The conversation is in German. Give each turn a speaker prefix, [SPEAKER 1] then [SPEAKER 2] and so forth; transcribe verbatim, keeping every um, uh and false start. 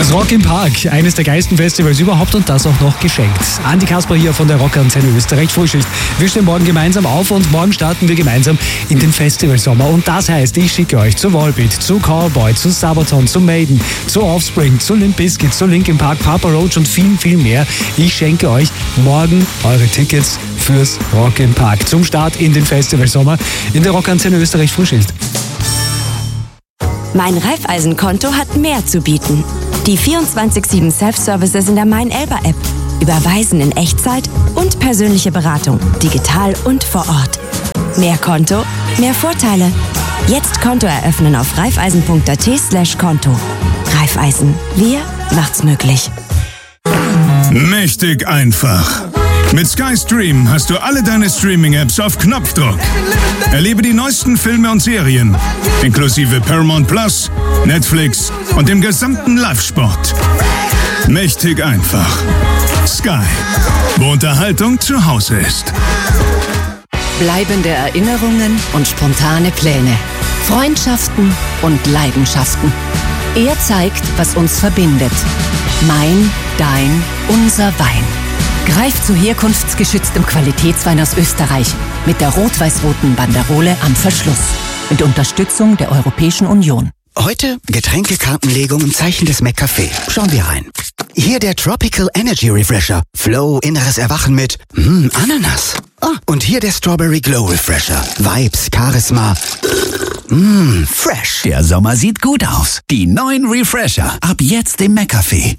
[SPEAKER 1] Das Rock im Park, eines der geilsten Festivals überhaupt und das auch noch geschenkt. Andi Kasper hier von der Rockantenne Österreich Frühschicht. Wir stehen morgen gemeinsam auf und morgen starten wir gemeinsam in den Festivalsommer. Und das heißt, ich schicke euch zu Volbeat, zu Cowboy, zu Sabaton, zu Maiden, zu Offspring, zu Limp Bizkit, zu Linkin Park, Papa Roach und viel, viel mehr. Ich schenke euch morgen eure Tickets fürs Rock im Park zum Start in den Festivalsommer in der Rockantenne Österreich Frühschicht.
[SPEAKER 2] Mein Raiffeisen-Konto hat mehr zu bieten. Die vierundzwanzig sieben Self-Services in der Mein-Elba-App. Überweisen in Echtzeit und persönliche Beratung, digital und vor Ort. Mehr Konto, mehr Vorteile. Jetzt Konto eröffnen auf raiffeisen.at slash Konto. Raiffeisen, wir macht's möglich.
[SPEAKER 3] Mächtig einfach. Mit Sky Stream hast du alle deine Streaming-Apps auf Knopfdruck. Erlebe die neuesten Filme und Serien, inklusive Paramount Plus, Netflix und dem gesamten Live-Sport. Mächtig einfach. Sky, wo Unterhaltung zu Hause ist.
[SPEAKER 4] Bleibende Erinnerungen und spontane Pläne. Freundschaften und Leidenschaften. Er zeigt, was uns verbindet. Mein, dein, unser Wein. Greif zu herkunftsgeschütztem Qualitätswein aus Österreich mit der rot-weiß-roten Banderole am Verschluss. Mit Unterstützung der Europäischen Union.
[SPEAKER 5] Heute Getränkekartenlegung im Zeichen des McCafé. Schauen wir rein. Hier der Tropical Energy Refresher. Flow, inneres Erwachen mit mm, Ananas. Ah, und hier der Strawberry Glow Refresher. Vibes, Charisma. Mmm, fresh.
[SPEAKER 6] Der Sommer sieht gut aus. Die neuen Refresher. Ab jetzt im McCafé.